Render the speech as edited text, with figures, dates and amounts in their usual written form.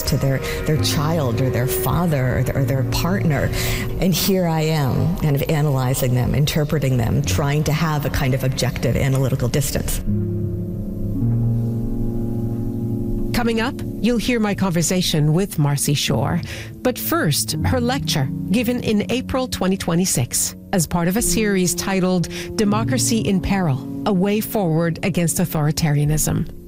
to their child or their father or their partner. And here I am, kind of analyzing them, interpreting them, trying to have a kind of objective analytical distance. Coming up, you'll hear my conversation with Marci Shore. But first, her lecture, given in April 2026, as part of a series titled Democracy in Peril, A Way Forward Against Authoritarianism.